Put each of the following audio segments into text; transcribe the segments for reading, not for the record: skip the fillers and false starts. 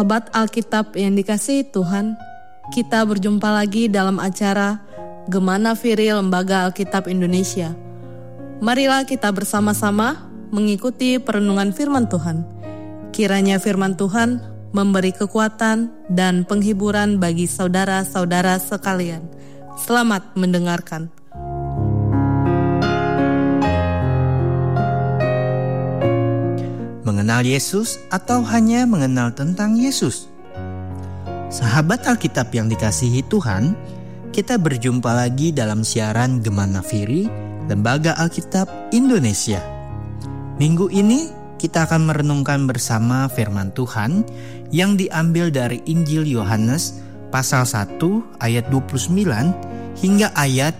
Sahabat Alkitab yang dikasihi Tuhan, kita berjumpa lagi dalam acara Gemana Firi Lembaga Alkitab Indonesia. Marilah kita bersama-sama mengikuti perenungan firman Tuhan. Kiranya firman Tuhan memberi kekuatan dan penghiburan bagi saudara-saudara sekalian. Selamat mendengarkan. Mengenal Yesus atau hanya mengenal tentang Yesus? Sahabat Alkitab yang dikasihi Tuhan, kita berjumpa lagi dalam siaran Gemana Firi Lembaga Alkitab Indonesia. Minggu ini kita akan merenungkan bersama firman Tuhan yang diambil dari Injil Yohanes pasal 1 ayat 29 hingga ayat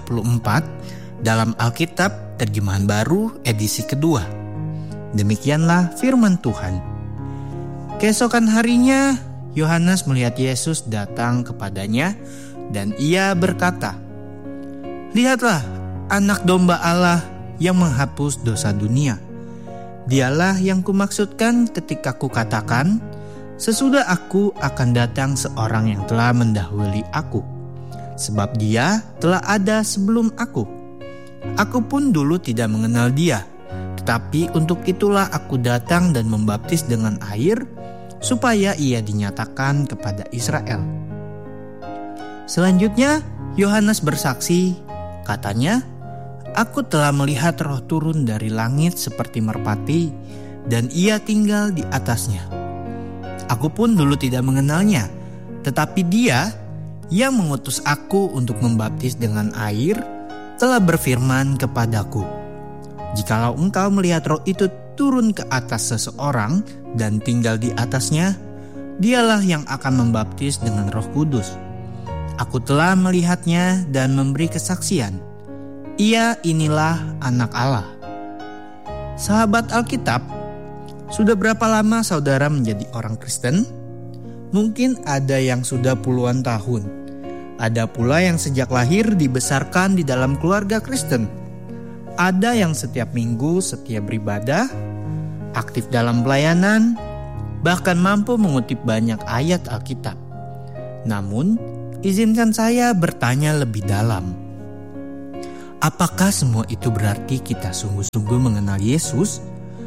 34 dalam Alkitab Terjemahan Baru edisi kedua. Demikianlah firman Tuhan. Keesokan harinya, Yohanes melihat Yesus datang kepadanya dan ia berkata, "Lihatlah anak domba Allah yang menghapus dosa dunia. Dialah yang kumaksudkan ketika kukatakan, sesudah aku akan datang seorang yang telah mendahului aku. Sebab dia telah ada sebelum aku. Aku pun dulu tidak mengenal dia. Tetapi untuk itulah aku datang dan membaptis dengan air, supaya ia dinyatakan kepada Israel." Selanjutnya, Yohanes bersaksi, katanya, "Aku telah melihat Roh turun dari langit seperti merpati, dan ia tinggal di atasnya. Aku pun dulu tidak mengenalnya, tetapi dia yang mengutus aku untuk membaptis dengan air, telah berfirman kepadaku, jikalau engkau melihat Roh itu turun ke atas seseorang dan tinggal di atasnya, dialah yang akan membaptis dengan Roh Kudus. Aku telah melihatnya dan memberi kesaksian. Ia inilah anak Allah." Sahabat Alkitab, sudah berapa lama saudara menjadi orang Kristen? Mungkin ada yang sudah puluhan tahun. Ada pula yang sejak lahir dibesarkan di dalam keluarga Kristen. Ada yang setiap minggu setia beribadah, aktif dalam pelayanan, bahkan mampu mengutip banyak ayat Alkitab. Namun, izinkan saya bertanya lebih dalam. Apakah semua itu berarti kita sungguh-sungguh mengenal Yesus?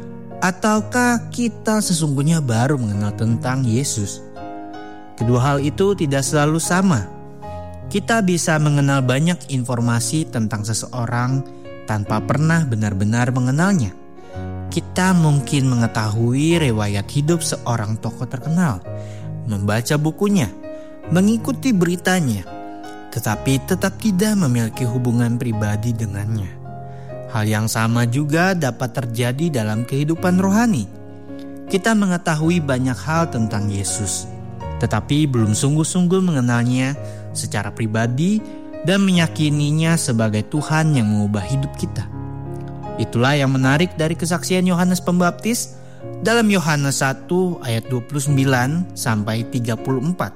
Ataukah kita sesungguhnya baru mengenal tentang Yesus? Kedua hal itu tidak selalu sama. Kita bisa mengenal banyak informasi tentang seseorang tanpa pernah benar-benar mengenalnya. Kita mungkin mengetahui riwayat hidup seorang tokoh terkenal, membaca bukunya, mengikuti beritanya, tetapi tetap tidak memiliki hubungan pribadi dengannya. Hal yang sama juga dapat terjadi dalam kehidupan rohani. Kita mengetahui banyak hal tentang Yesus, tetapi belum sungguh-sungguh mengenalnya secara pribadi dan meyakininya sebagai Tuhan yang mengubah hidup kita. Itulah yang menarik dari kesaksian Yohanes Pembaptis dalam Yohanes 1 ayat 29 sampai 34.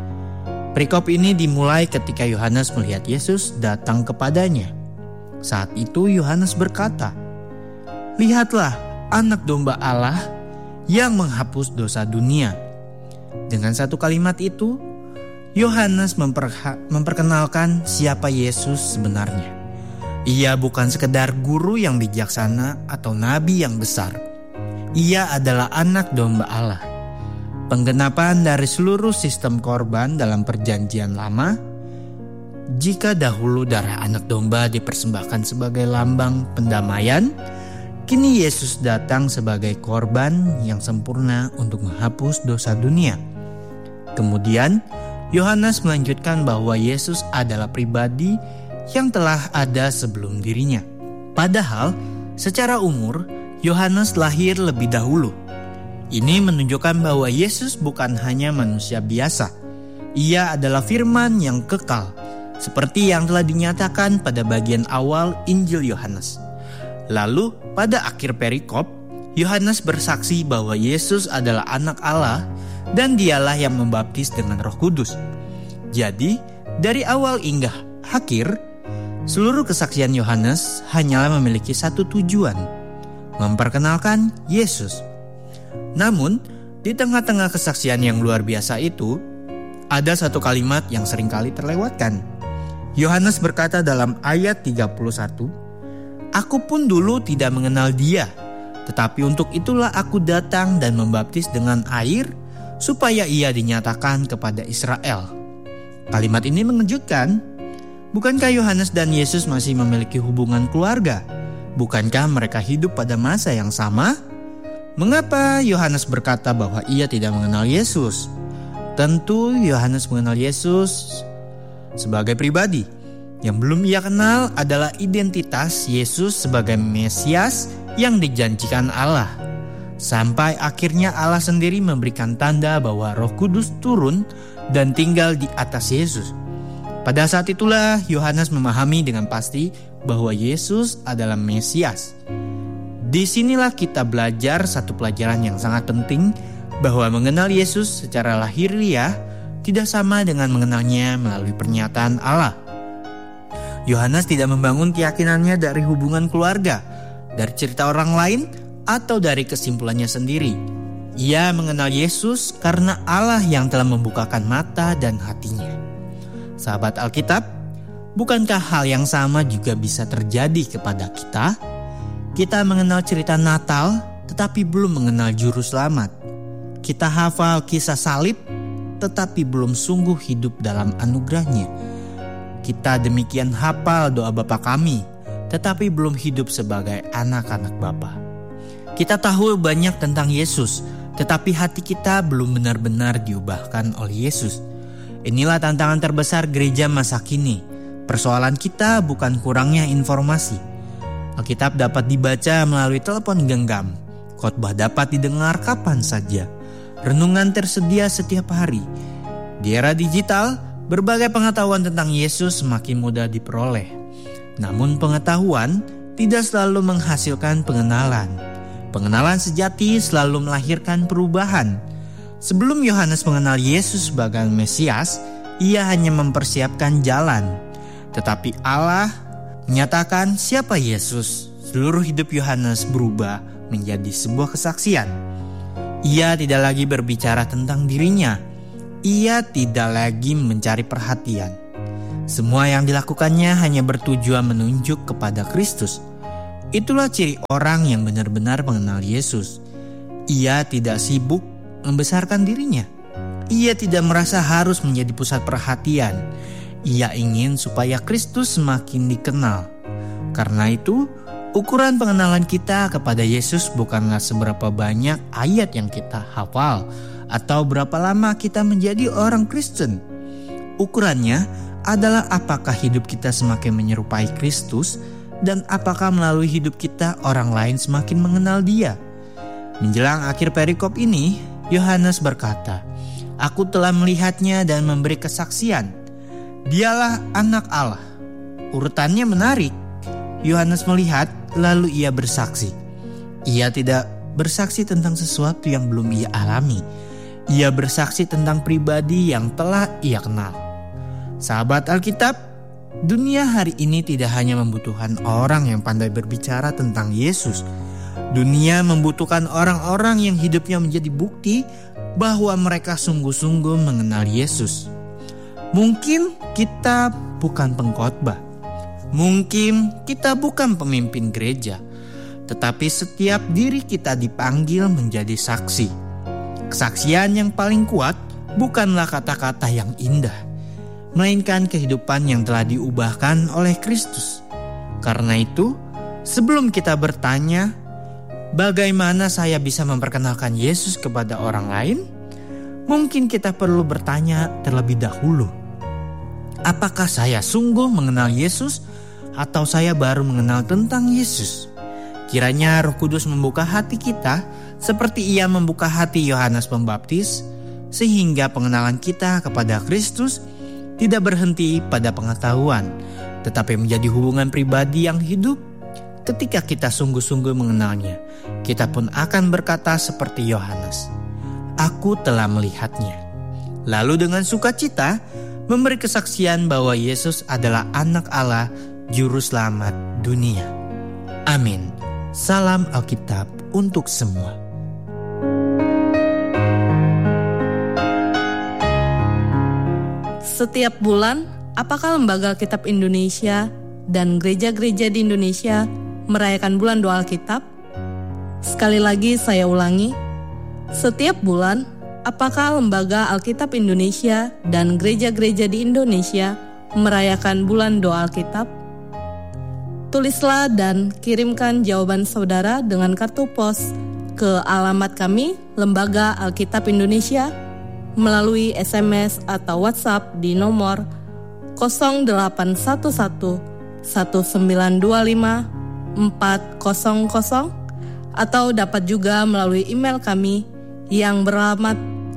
Perikop ini dimulai ketika Yohanes melihat Yesus datang kepadanya. Saat itu Yohanes berkata, "Lihatlah anak domba Allah yang menghapus dosa dunia." Dengan satu kalimat itu, Yohanes memperkenalkan siapa Yesus sebenarnya. Ia bukan sekedar guru yang bijaksana atau nabi yang besar. Ia adalah anak domba Allah. Penggenapan dari seluruh sistem korban dalam perjanjian lama. Jika dahulu darah anak domba dipersembahkan sebagai lambang pendamaian, kini Yesus datang sebagai korban yang sempurna untuk menghapus dosa dunia. Kemudian, Yohanes melanjutkan bahwa Yesus adalah pribadi yang telah ada sebelum dirinya. Padahal, secara umur, Yohanes lahir lebih dahulu. Ini menunjukkan bahwa Yesus bukan hanya manusia biasa. Ia adalah firman yang kekal, seperti yang telah dinyatakan pada bagian awal Injil Yohanes. Lalu, pada akhir perikop, Yohanes bersaksi bahwa Yesus adalah anak Allah dan dialah yang membaptis dengan Roh Kudus. Jadi, dari awal hingga akhir, seluruh kesaksian Yohanes hanyalah memiliki satu tujuan, memperkenalkan Yesus. Namun, Di tengah-tengah kesaksian yang luar biasa itu, ada satu kalimat yang seringkali terlewatkan. Yohanes berkata dalam ayat 31, "Aku pun dulu tidak mengenal dia, tetapi untuk itulah aku datang dan membaptis dengan air, supaya ia dinyatakan kepada Israel." Kalimat ini mengejutkan. Bukankah Yohanes dan Yesus masih memiliki hubungan keluarga? Bukankah mereka hidup pada masa yang sama? Mengapa Yohanes berkata bahwa ia tidak mengenal Yesus? Tentu Yohanes mengenal Yesus sebagai pribadi. Yang belum ia kenal adalah identitas Yesus sebagai Mesias yang dijanjikan Allah. Sampai akhirnya Allah sendiri memberikan tanda bahwa Roh Kudus turun dan tinggal di atas Yesus. Pada saat itulah Yohanes memahami dengan pasti bahwa Yesus adalah Mesias. Disinilah kita belajar satu pelajaran yang sangat penting, bahwa mengenal Yesus secara lahiriah tidak sama dengan mengenalnya melalui pernyataan Allah. Yohanes tidak membangun keyakinannya dari hubungan keluarga, dari cerita orang lain, atau dari kesimpulannya sendiri. Ia mengenal Yesus karena Allah yang telah membukakan mata dan hatinya. Sahabat Alkitab, bukankah hal yang sama juga bisa terjadi kepada kita? Kita mengenal cerita Natal, tetapi belum mengenal Juru Selamat. Kita hafal kisah salib, tetapi belum sungguh hidup dalam anugerahnya. Kita demikian hafal doa Bapa kami, tetapi belum hidup sebagai anak-anak Bapa. Kita tahu banyak tentang Yesus, tetapi hati kita belum benar-benar diubahkan oleh Yesus. Inilah tantangan terbesar gereja masa kini. Persoalan kita bukan kurangnya informasi. Alkitab dapat dibaca melalui telepon genggam. Khotbah dapat didengar kapan saja. Renungan tersedia setiap hari. Di era digital, berbagai pengetahuan tentang Yesus semakin mudah diperoleh. Namun pengetahuan tidak selalu menghasilkan pengenalan. Pengenalan sejati selalu melahirkan perubahan. Sebelum Yohanes mengenal Yesus sebagai Mesias, ia hanya mempersiapkan jalan. Tetapi Allah menyatakan siapa Yesus. Seluruh hidup Yohanes berubah menjadi sebuah kesaksian. Ia tidak lagi berbicara tentang dirinya. Ia tidak lagi mencari perhatian. Semua yang dilakukannya hanya bertujuan menunjuk kepada Kristus. Itulah ciri orang yang benar-benar mengenal Yesus. Ia tidak sibuk membesarkan dirinya. Ia tidak merasa harus menjadi pusat perhatian. Ia ingin supaya Kristus semakin dikenal. Karena itu, ukuran pengenalan kita kepada Yesus bukanlah seberapa banyak ayat yang kita hafal atau berapa lama kita menjadi orang Kristen. Ukurannya adalah apakah hidup kita semakin menyerupai Kristus dan apakah melalui hidup kita orang lain semakin mengenal Dia. Menjelang akhir perikop ini, Yohanes berkata, "Aku telah melihatnya dan memberi kesaksian. Dialah anak Allah." Urutannya menarik. Yohanes melihat, lalu ia bersaksi. Ia tidak bersaksi tentang sesuatu yang belum ia alami. Ia bersaksi tentang pribadi yang telah ia kenal. Sahabat Alkitab, dunia hari ini tidak hanya membutuhkan orang yang pandai berbicara tentang Yesus. Dunia membutuhkan orang-orang yang hidupnya menjadi bukti bahwa mereka sungguh-sungguh mengenal Yesus. Mungkin kita bukan pengkhotbah. Mungkin kita bukan pemimpin gereja, tetapi setiap diri kita dipanggil menjadi saksi. Kesaksian yang paling kuat bukanlah kata-kata yang indah, melainkan kehidupan yang telah diubahkan oleh Kristus. Karena itu, sebelum kita bertanya, bagaimana saya bisa memperkenalkan Yesus kepada orang lain? Mungkin kita perlu bertanya terlebih dahulu, apakah saya sungguh mengenal Yesus atau saya baru mengenal tentang Yesus? Kiranya Roh Kudus membuka hati kita seperti Ia membuka hati Yohanes Pembaptis, sehingga pengenalan kita kepada Kristus tidak berhenti pada pengetahuan, tetapi menjadi hubungan pribadi yang hidup. Ketika kita sungguh-sungguh mengenalnya, kita pun akan berkata seperti Yohanes, "Aku telah melihatnya." Lalu dengan sukacita memberi kesaksian bahwa Yesus adalah anak Allah, Juru Selamat dunia. Amin. Salam Alkitab untuk semua. Setiap bulan, apakah Lembaga Alkitab Indonesia dan gereja-gereja di Indonesia merayakan bulan doa Alkitab? Sekali lagi saya ulangi, setiap bulan, apakah Lembaga Alkitab Indonesia dan gereja-gereja di Indonesia merayakan bulan doa Alkitab? Tulislah dan kirimkan jawaban saudara dengan kartu pos ke alamat kami, Lembaga Alkitab Indonesia, melalui SMS atau WhatsApp di nomor 0811 1925 400 atau dapat juga melalui email kami yang beralamat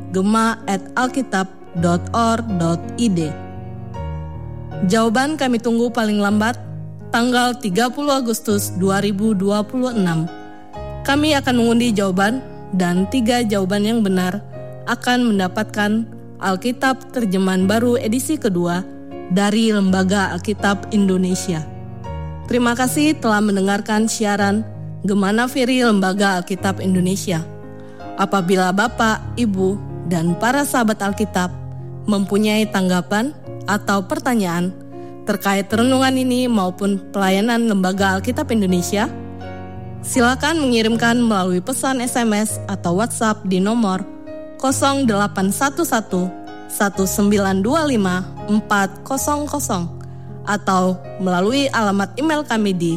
gema@alkitab.or.id. Jawaban kami tunggu paling lambat tanggal 30 Agustus 2026. Kami akan mengundi jawaban dan 3 jawaban yang benar akan mendapatkan Alkitab terjemahan baru edisi kedua dari Lembaga Alkitab Indonesia. Terima kasih telah mendengarkan siaran Gemana Firi Lembaga Alkitab Indonesia. Apabila Bapak, Ibu, dan para sahabat Alkitab mempunyai tanggapan atau pertanyaan terkait renungan ini maupun pelayanan Lembaga Alkitab Indonesia, silakan mengirimkan melalui pesan SMS atau WhatsApp di nomor 0811 1925 400 atau melalui alamat email kami di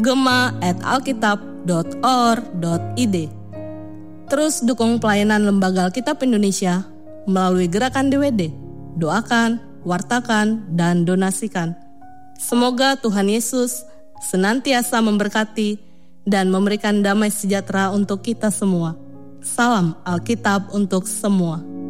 gema@alkitab.or.id. Terus dukung pelayanan Lembaga Alkitab Indonesia melalui gerakan DWD, doakan, wartakan, dan donasikan. Semoga Tuhan Yesus senantiasa memberkati dan memberikan damai sejahtera untuk kita semua. Salam Alkitab untuk semua.